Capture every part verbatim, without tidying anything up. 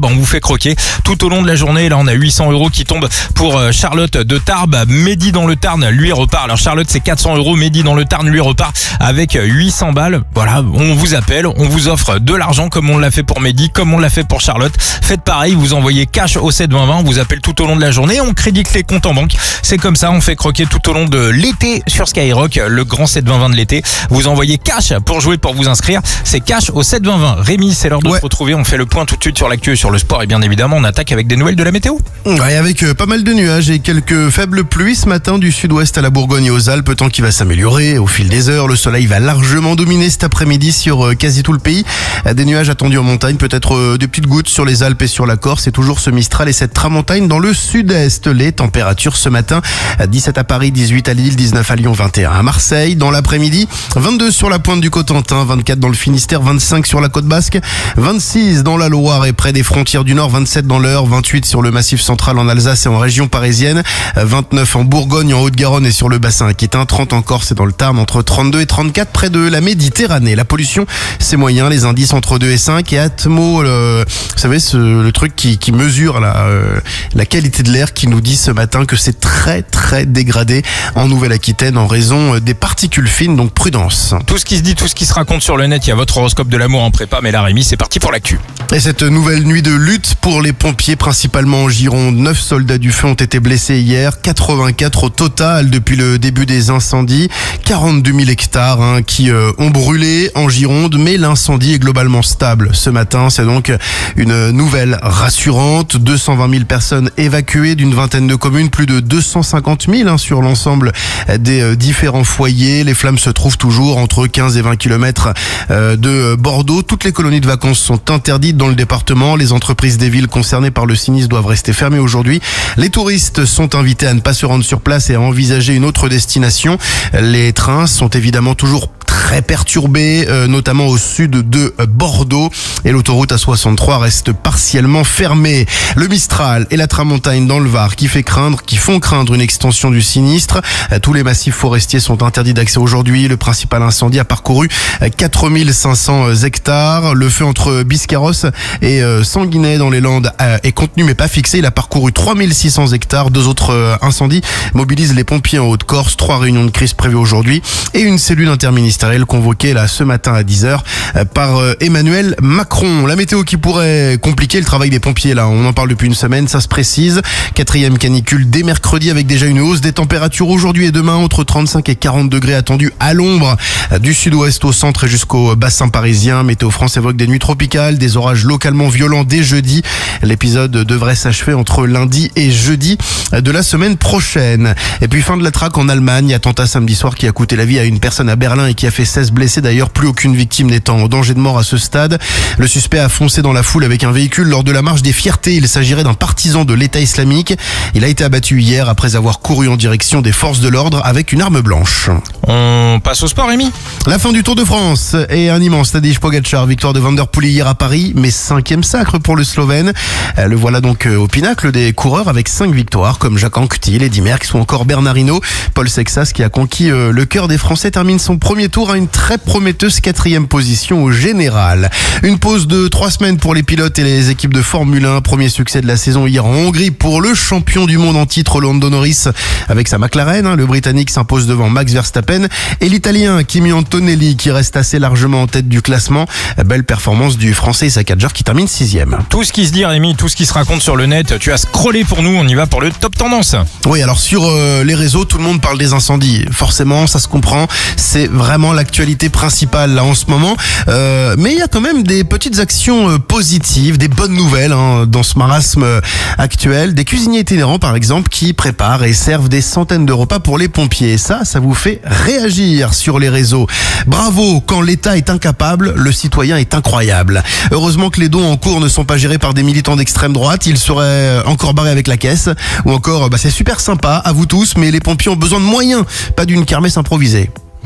bah, on vous fait croquer tout au long de la journée. Là, on a huit cents euros qui tombent pour Charlotte de Tarbes. Mehdi dans le Tarn, lui repart. Alors Charlotte, c'est quatre cents euros. Mehdi dans le Tarn, lui repart avec huit cents balles. Voilà, on vous appelle, on vous offre de l'argent comme on l'a fait pour Mehdi, comme on l'a fait pour Charlotte. Faites pareil, vous envoyez cash au sept vingt vingt, on vous appelle tout au long de la journée, on crédite les comptes en banque. C'est comme ça, on fait croquer tout au long de l'été sur Skyrock, le grand sept vingt vingt de l'été. Vous envoyez cash pour jouer, pour vous inscrire. C'est cash au sept vingt vingt. Rémi, c'est l'heure de ouais. se retrouver. On fait le point tout de suite sur l'actu et sur le sport. Et bien évidemment, on attaque avec des nouvelles de la météo. Ouais, avec euh, pas mal de nuages et quelques faibles pluies ce matin du sud-ouest à la Bourgogne et aux Alpes. Temps qui va s'améliorer au fil des heures. Le soleil va largement dominer cet après-midi sur euh, quasi tout le pays. Des nuages attendus en montagne, peut-être euh, des petites gouttes sur les Alpes et sur la Corse. Et toujours ce Mistral et cette tramontagne dans le sud-est. Les températures ce matin, dix-sept à Paris, dix-huit à Lille, dix-neuf à Lyon, vingt et un à Marseille. Dans l'après-midi, vingt-deux sur la pointe du Cotentin, vingt-quatre dans le Finistère, vingt-cinq sur la côte basque, vingt-six dans la Loire et près des frontières du Nord, vingt-sept dans l'Eure, vingt-huit sur le Massif central en Alsace et en région parisienne, vingt-neuf en Bourgogne, en Haute-Garonne et sur le bassin aquitain, trente en Corse et dans le Tarn, entre trente-deux et trente-quatre près de la Méditerranée. La pollution, c'est moyen, les indices entre deux et cinq et Atmo, le, vous savez, ce, le truc qui, qui mesure la, euh, la qualité de l'air, qui nous dit ce matin que c'est très très dégradé en Nouvelle-Aquitaine en raison des particules fines, donc prudence. Tout ce qui se dit, tout ce qui se raconte sur le net, il y a votre horoscope de l'amour en prépa, mais là Rémi, c'est parti pour l'actu. Et cette nouvelle nuit de lutte pour les pompiers, principalement en Gironde, neuf soldats du feu ont été blessés hier, quatre-vingt-quatre au total depuis le début des incendies, quarante-deux mille hectares hein, qui euh, ont brûlé en Gironde, mais l'incendie est globalement stable. Ce matin, c'est donc une nouvelle rassurante, deux cent vingt mille personnes évacuées d'une vingtaine de communes, plus de deux cent cinquante mille hein, sur l'ensemble des euh, différents foyers. Les flammes se trouvent toujours entre quinze et vingt kilomètres euh, de Bordeaux. Toutes les colonies de vacances sont interdites dans le département. Les entreprises des villes concernées par le sinistre doivent rester fermées aujourd'hui. Les touristes sont invités à ne pas se rendre sur place et à envisager une autre destination. Les trains sont évidemment toujours très perturbé, euh, notamment au sud de Bordeaux, et l'autoroute A soixante-trois reste partiellement fermée. Le Mistral et la tramontagne dans le Var qui fait craindre, qui font craindre une extension du sinistre. Euh, tous les massifs forestiers sont interdits d'accès aujourd'hui. Le principal incendie a parcouru quatre mille cinq cents hectares. Le feu entre Biscarrosse et euh, Sanguinet dans les Landes euh, est contenu mais pas fixé. Il a parcouru trois mille six cents hectares. Deux autres euh, incendies mobilisent les pompiers en Haute-Corse. Trois réunions de crise prévues aujourd'hui et une cellule interministérielle convoquée là ce matin à dix heures par Emmanuel Macron. La météo qui pourrait compliquer le travail des pompiers, là on en parle depuis une semaine, ça se précise. Quatrième canicule dès mercredi avec déjà une hausse des températures aujourd'hui et demain entre trente-cinq et quarante degrés attendus à l'ombre du sud-ouest au centre et jusqu'au bassin parisien. Météo France évoque des nuits tropicales, des orages localement violents dès jeudi. L'épisode devrait s'achever entre lundi et jeudi de la semaine prochaine. Et puis fin de la traque en Allemagne, attentat samedi soir qui a coûté la vie à une personne à Berlin et qui a fait seize blessés. D'ailleurs, plus aucune victime n'étant en danger de mort à ce stade. Le suspect a foncé dans la foule avec un véhicule lors de la marche des fiertés. Il s'agirait d'un partisan de l'État islamique. Il a été abattu hier après avoir couru en direction des forces de l'ordre avec une arme blanche. On passe au sport, Rémi. La fin du Tour de France et un immense Tadej Pogačar. Victoire de Van der Poel hier à Paris, mais cinquième sacre pour le Slovène. Le voilà donc au pinacle des coureurs avec cinq victoires comme Jacques Anquetil, Eddy Merckx ou encore Bernard Hinault. Paul Sexas qui a conquis le cœur des Français termine son premier tour à une très prometteuse quatrième position au général. Une pause de trois semaines pour les pilotes et les équipes de Formule un. Premier succès de la saison hier en Hongrie pour le champion du monde en titre Lando Norris avec sa McLaren. Le Britannique s'impose devant Max Verstappen et l'Italien Kimi Antonelli qui reste assez largement en tête du classement. Belle performance du Français Isaac Hadjar qui termine sixième. Tout ce qui se dit, Rémi, tout ce qui se raconte sur le net, tu as scrollé pour nous, on y va pour le top tendance. Oui, alors sur euh, les réseaux, tout le monde parle des incendies. Forcément, ça se comprend, c'est vraiment l'actualité principale là en ce moment. Euh, mais il y a quand même des petites actions euh, positives, des bonnes nouvelles hein, dans ce marasme euh, actuel. Des cuisiniers itinérants par exemple qui préparent et servent des centaines de repas pour les pompiers. Et ça, ça vous fait réagir sur les réseaux. Bravo, quand l'État est incapable, le citoyen est incroyable. Heureusement que les dons en cours ne sont pas gérés par des militants d'extrême droite, ils seraient encore barrés avec la caisse. Ou encore, bah, c'est super sympa, à vous tous, mais les pompiers ont besoin de moyens, pas d'une kermesse improvisée.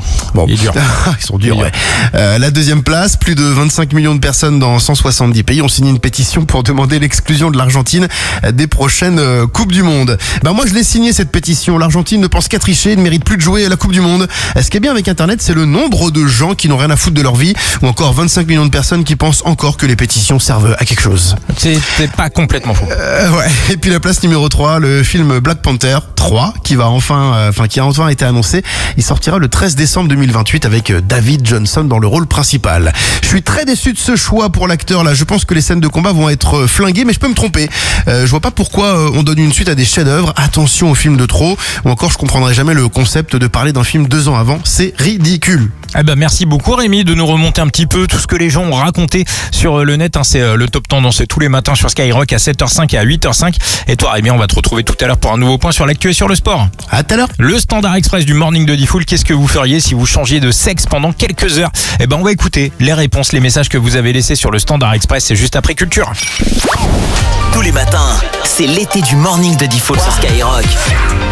Bon, Il est dur. ils sont durs, ouais. Euh, la deuxième place, plus de vingt-cinq millions de personnes dans cent soixante-dix pays ont signé une pétition pour demander l'exclusion de l'Argentine des prochaines euh, Coupes du Monde. Ben moi, je l'ai signé cette pétition. L'Argentine ne pense qu'à tricher, ne mérite plus de jouer à la Coupe du Monde. Ce qui est bien avec Internet, c'est le nombre de gens qui n'ont rien à foutre de leur vie, ou encore vingt-cinq millions de personnes qui pensent encore que les pétitions servent à quelque chose. C'est c'est pas complètement faux. Euh, ouais. Et puis la place numéro trois, le film Black Panther trois, qui va enfin, euh, enfin qui a enfin été annoncé. Il sortira le treize décembre deux mille vingt-huit avec David Johnson dans le rôle principal. Je suis très déçu de ce choix pour l'acteur là. Je pense que les scènes de combat vont être flinguées, mais je peux me tromper. Euh, je vois pas pourquoi euh, on donne une suite à des chefs-d'œuvre. Attention aux films de trop. Ou encore, je comprendrai jamais le concept de parler d'un film deux ans avant. C'est ridicule. Eh ben merci beaucoup Rémi de nous remonter un petit peu tout ce que les gens ont raconté sur le net. Hein, c'est le Top Tendance, c'est tous les matins sur Skyrock à sept heures cinq et à huit heures cinq. Et toi Rémi, on va te retrouver tout à l'heure pour un nouveau point sur l'actu et sur le sport. À tout à l'heure. Le Standard Express du Morning de Diffoul. Qu'est-ce que vous feriez si vous changiez de sexe pendant quelques heures? Eh ben on va écouter les réponses, les messages que vous avez laissés sur le Standard Express. C'est juste après Culture. Tous les matins, c'est l'été du Morning de Diffoul sur Skyrock.